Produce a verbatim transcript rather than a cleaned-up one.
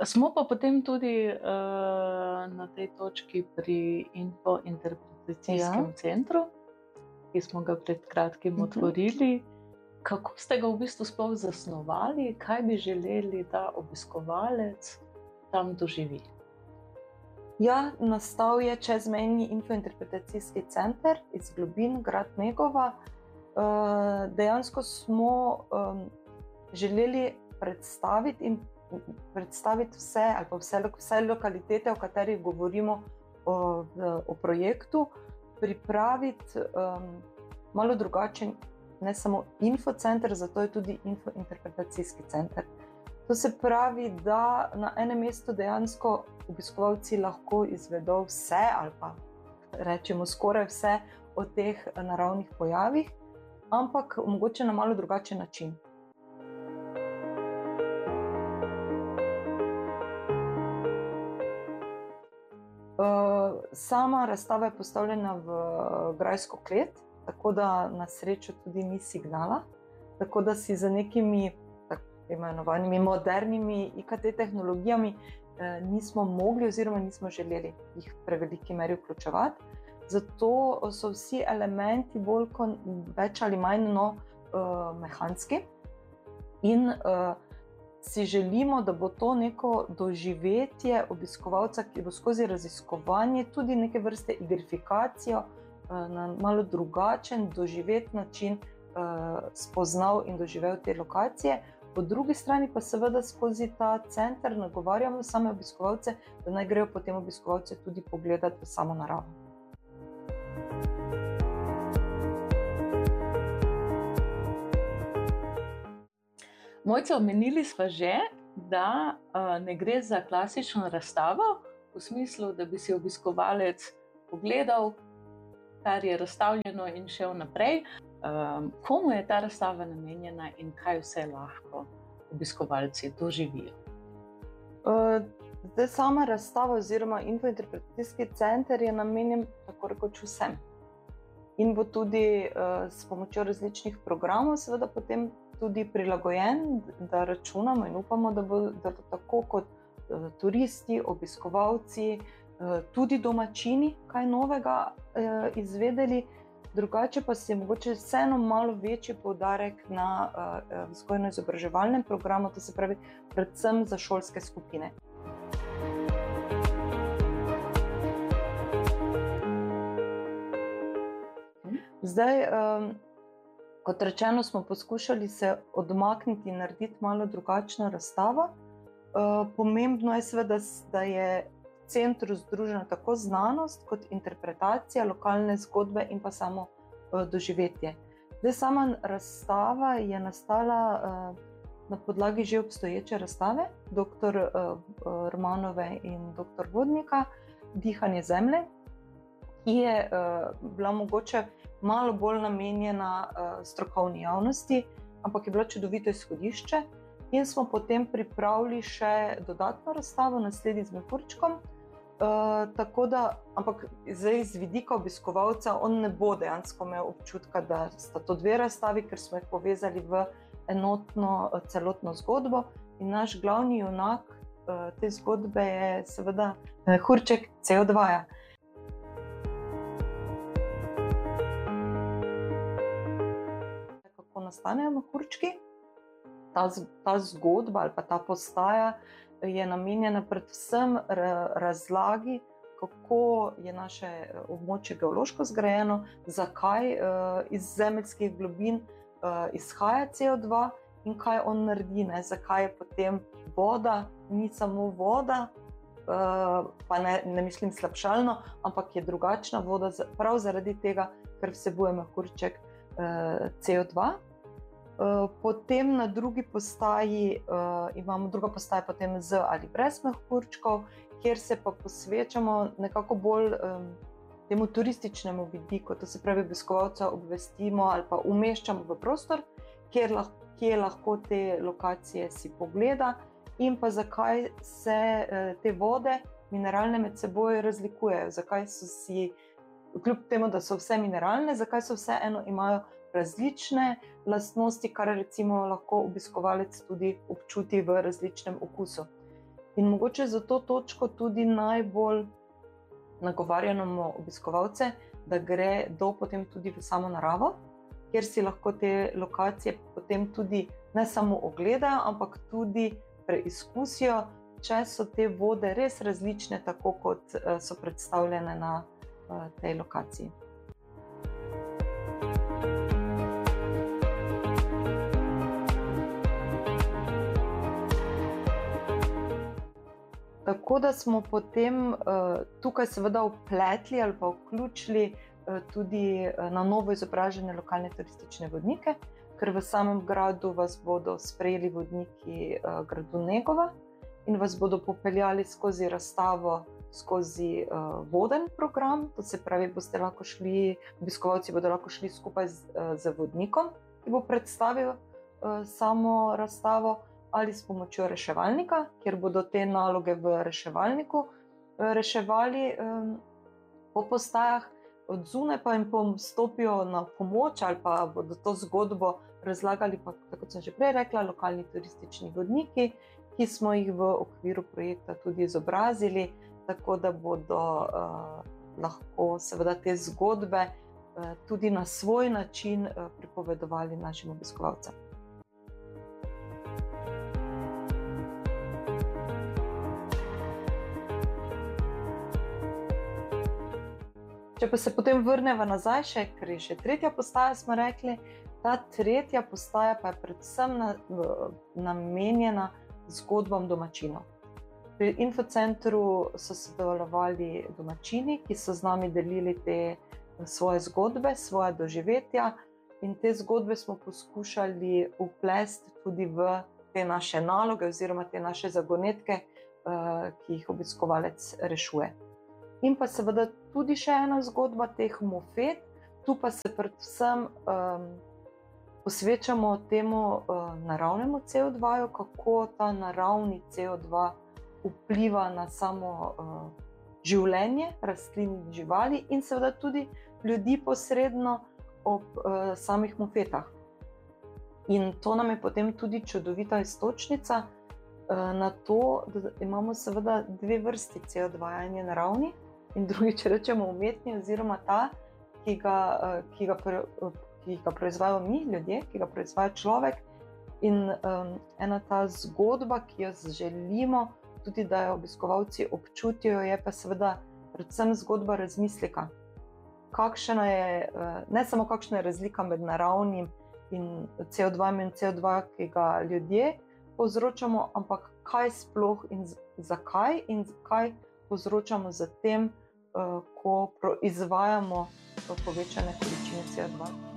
Smo pa potem tudi uh, na tej točki pri infointerpretacijskem Ja. centru, ki smo ga pred kratkim Mhm. otvorili. Kako ste ga v bistvu sploh zasnovali, kaj bi želeli, da obiskovalec tam doživi? Ja, nastal je čezmejni infointerpretacijski center iz Globin, grad Negova. Uh, dejansko smo um, želeli predstaviti in predstaviti vse, ali pa vse, vse lokalitete, o katerih govorimo o, o projektu, pripraviti um, malo drugačen, ne samo infocenter, zato je tudi infointerpretacijski center. To se pravi, da na enem mestu dejansko obiskovalci lahko izvedo vse, ali pa rečemo skoraj vse o teh naravnih pojavih, ampak mogoče na malo drugačen način. Uh, sama razstava je postavljena v grajsko klet, tako da na srečo tudi ni signala, tako da si za nekimi tako imenovanimi modernimi I K T tehnologijami eh, nismo mogli oziroma nismo želeli jih v preveliki meri vključevati. Zato so vsi elementi bolj kon, več ali manj no, uh, mehanski in uh, si želimo, da bo to neko doživetje obiskovalca, ki bo skozi raziskovanje tudi neke vrste igrifikacijo na malo drugačen, doživet način spoznal in doživel te lokacije. Po drugi strani pa seveda skozi ta center nagovarjamo same obiskovalce, da naj grejo potem obiskovalce tudi pogledati v samo naravo. Mojca, omenili sva že, da uh, ne gre za klasično razstavo, v smislu, da bi si obiskovalec pogledal, kar je razstavljeno in šel naprej. Um, komu je ta razstava namenjena in kaj vse lahko obiskovalci doživijo? Uh, zdaj sama razstava oziroma infointerpretacijski center je namenjen tako rekoč vsem. In bo tudi uh, s pomočjo različnih programov seveda potem tudi prilagojen, da računamo in upamo, da bo da tako kot uh, turisti, obiskovalci, uh, tudi domačini kaj novega uh, izvedeli, drugače pa se je mogoče vseeno malo večji poudarek na uh, vzgojno-izobraževalnem programu, to se pravi predvsem za šolske skupine. Zdaj, um, kot rečeno, smo poskušali se odmakniti in narediti malo drugačno razstavo. Uh, pomembno je seveda, da je v centru združena tako znanost kot interpretacija, lokalne zgodbe in pa samo uh, doživetje. Zdaj, sama razstava je nastala uh, na podlagi že obstoječe razstave doktor uh, Romanove in doktor Vodnika, Dihanje zemlje, ki je uh, bila mogoče malo bolj namenjena uh, strokovni javnosti, ampak je bila čudovito izhodišče. In smo potem pripravili še dodatno razstavo Nasledi z mehurčkom. Uh, tako da, ampak zdaj z vidika obiskovalca on ne bo dejansko imel občutka, da sta to dve razstavi, ker smo jih povezali v enotno celotno zgodbo. In naš glavni junak uh, te zgodbe je seveda mehurček C O dva. Kako nastanejo mehurčki? Ta, ta zgodba ali pa ta postaja je namenjena predvsem razlagi, kako je naše območje geološko zgrajeno, zakaj uh, iz zemeljskih globin uh, izhaja C O dva in kaj on naredi, ne? Zakaj je potem voda, ni samo voda, uh, pa ne, ne mislim slabšalno, ampak je drugačna voda prav zaradi tega, ker vsebuje mehurček uh, C O dva. Uh, potem na drugi postaji uh, imamo druga postaja potem z ali brez mehurčkov, kjer se pa posvečamo nekako bolj um, temu turističnemu vidiku, to se pravi obiskovalca obvestimo ali pa umeščamo v prostor, kjer lahko, kje lahko te lokacije si pogleda in pa zakaj se uh, te vode mineralne med seboj razlikujejo, zakaj so si, kljub temu, da so vse mineralne, zakaj so vse eno imajo različne lastnosti, kar recimo lahko obiskovalec tudi občuti v različnem okusu. In mogoče za to točko tudi najbolj nagovarjamo obiskovalce, da gre do potem tudi v samo naravo, kjer si lahko te lokacije potem tudi ne samo ogledajo, ampak tudi preizkusijo, če so te vode res različne, tako kot so predstavljene na tej lokaciji. Tako da smo potem tukaj seveda vpletli ali pa vključili tudi na novo izobražene lokalne turistične vodnike, ker v samem gradu vas bodo sprejeli vodniki gradu Negova in vas bodo popeljali skozi razstavo, skozi voden program, to se pravi, boste lahko šli, obiskovalci bodo lahko šli skupaj z, z vodnikom, ki bo predstavil samo razstavo, ali s pomočjo reševalnika, kjer bodo te naloge v reševalniku reševali um, po postajah, od zunaj pa jim stopijo na pomoč ali pa bodo to zgodbo razlagali, pa, tako sem že prej rekla, lokalni turistični vodniki, ki smo jih v okviru projekta tudi izobrazili, tako da bodo uh, lahko seveda te zgodbe uh, tudi na svoj način uh, pripovedovali našim obiskovalcem. Če pa se potem vrneva nazaj, še, ker je še tretja postaja, smo rekli, ta tretja postaja pa je predvsem na, namenjena zgodbam domačinov. Pri infocentru so sodelovali domačini, ki so z nami delili te svoje zgodbe, svoje doživetja, in te zgodbe smo poskušali vplesti tudi v te naše naloge oziroma te naše zagonetke, ki jih obiskovalec rešuje. In pa seveda tudi še ena zgodba teh mofet, tu pa se predvsem um, posvečamo temu uh, naravnemu C O dva, kako ta naravni C O dva vpliva na samo uh, življenje rastlin in živali in seveda tudi ljudi posredno ob uh, samih mofetah. In to nam je potem tudi čudovita iztočnica uh, na to, da imamo seveda dve vrsti C O dva, en je naravni, in drugi, če rečemo umetni, oziroma ta, ki ga, ki ga, ki ga proizvajajo mi, ljudje, ki ga proizvaja človek. In um, ena ta zgodba, ki jo želimo tudi, da jo obiskovalci občutijo, je pa seveda predvsem zgodba razmisleka. Kakšna je, ne samo kakšna je razlika med naravnim in C O dva in C O dva, ki ga ljudje povzročamo, ampak kaj sploh in zakaj in kaj povzročamo za tem, ko proizvajamo povečane količine C O dva.